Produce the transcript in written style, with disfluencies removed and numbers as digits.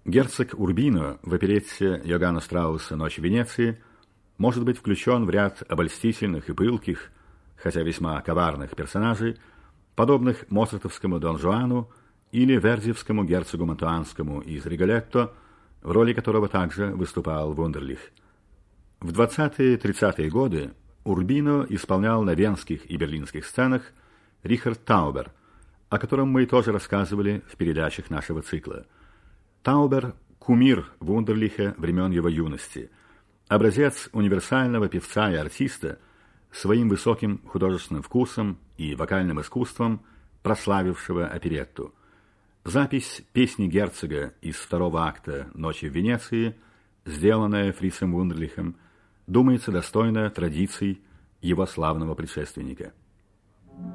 Герцог Урбино в оперетте Йоганна Штрауса «Ночь в Венеции» может быть включен в ряд обольстительных и пылких, хотя весьма коварных персонажей, подобных моцартовскому Дон Жуану или вердиевскому герцогу Мантуанскому из «Риголетто», в роли которого также выступал Вундерлих. В 20-30-е годы Урбино исполнял на венских и берлинских сценах Рихард Таубер, о котором мы тоже рассказывали в передачах нашего цикла. Таубер – кумир Вундерлиха времен его юности, образец универсального певца и артиста, своим высоким художественным вкусом и вокальным искусством прославившего оперетту. Запись песни герцога из второго акта «Ночи в Венеции», сделанная Фрицем Вундерлихом, думается достойна традиций его славного предшественника.